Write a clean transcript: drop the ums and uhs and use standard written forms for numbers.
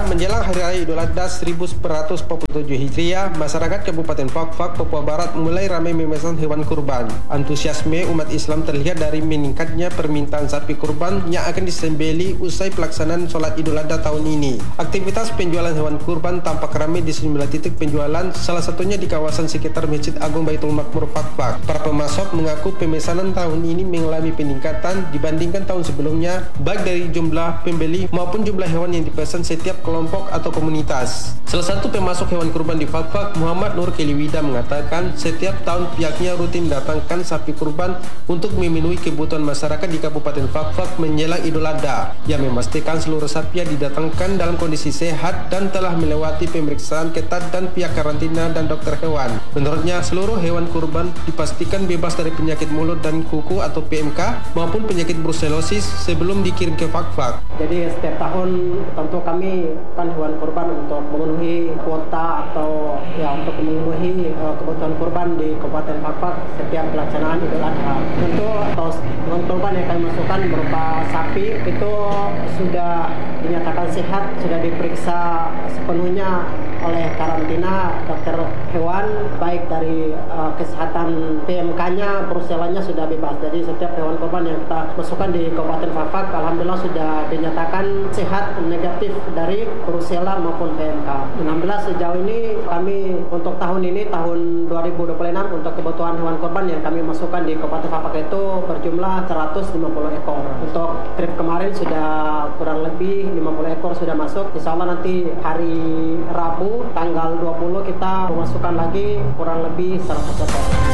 menjelang Hari Raya Idul Adha 1447 Hijriah, masyarakat Kabupaten Fak-Fak, Papua Barat mulai ramai memesan hewan kurban. Antusiasme umat Islam terlihat dari meningkatnya permintaan sapi kurban yang akan disembelih usai pelaksanaan sholat Idul Adha tahun ini. Aktivitas penjualan hewan kurban tampak ramai di sejumlah titik penjualan, salah satunya di kawasan sekitar Masjid Agung Baitul Makmur Fak-Fak. Para pemasok mengaku pemesanan tahun ini mengalami peningkatan dibandingkan tahun sebelumnya, baik dari jumlah pembeli maupun jumlah hewan yang dipesan setiap kelompok atau komunitas. Salah satu pemasok hewan kurban di Fak-Fak, Muhammad Nur Keliwida, mengatakan setiap tahun pihaknya rutin mendatangkan sapi kurban untuk memenuhi kebutuhan masyarakat di Kabupaten Fak-Fak menjelang Idul Adha. Ia memastikan seluruh sapi yang didatangkan dalam kondisi sehat dan telah melewati pemeriksaan ketat dan pihak karantina dan dokter hewan. Menurutnya, seluruh hewan kurban dipastikan bebas dari penyakit mulut dan kuku atau PMK maupun penyakit brusellosis sebelum dikirim ke Fak-Fak. Jadi setiap tahun tentu kami kan hewan kurban untuk memenuhi kuota atau untuk memenuhi kebutuhan kurban di Kabupaten Fak-Fak setiap pelaksanaan Idul Adha. Tentu hewan kurban yang kami masukkan berupa sapi itu sudah dinyatakan sehat, sudah diperiksa sepenuhnya oleh karantina dokter hewan, baik dari kesehatan PMK-nya, bruselanya sudah bebas. Jadi setiap hewan kurban yang kita masukkan di Kabupaten Fak-Fak alhamdulillah sudah dinyatakan sehat negatif dari brusela maupun PMK. Alhamdulillah sejauh ini kami untuk tahun ini tahun 2026 untuk kebutuhan hewan kurban yang kami masukkan di Kabupaten Fak-Fak itu berjumlah 150 ekor. Untuk trip kemarin sudah kurang lebih 50 ekor sudah masuk. Insya Allah nanti hari Rabu tanggal 20 kita memasukkan lagi kurang lebih 100 ekor.